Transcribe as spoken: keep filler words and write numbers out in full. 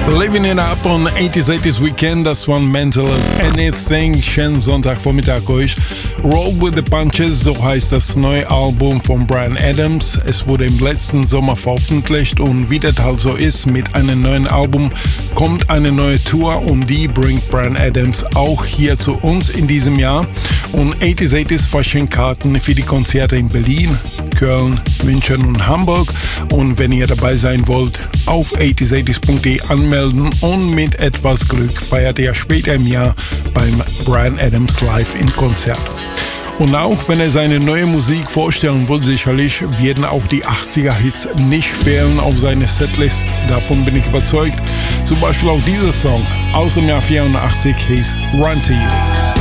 Living It Up on eighties eighties Weekend, das von Mental as Anything. Schönen Sonntagvormittag euch. Roll with the Punches, so heißt das neue Album von Bryan Adams. Es wurde im letzten Sommer veröffentlicht und wie das halt so ist, mit einem neuen Album kommt eine neue Tour und die bringt Bryan Adams auch hier zu uns in diesem Jahr. Und eighties eighties verschenkt Karten für die Konzerte in Berlin, Köln, München und Hamburg. Und wenn ihr dabei sein wollt, auf eighties eighties punkt de anmelden und mit etwas Glück feiert ihr später im Jahr beim Bryan Adams Live in Konzert. Und auch wenn er seine neue Musik vorstellen will, sicherlich werden auch die achtziger-Hits nicht fehlen auf seiner Setlist. Davon bin ich überzeugt. Zum Beispiel auch dieser Song aus dem Jahr vierundachtzig hieß Run to You.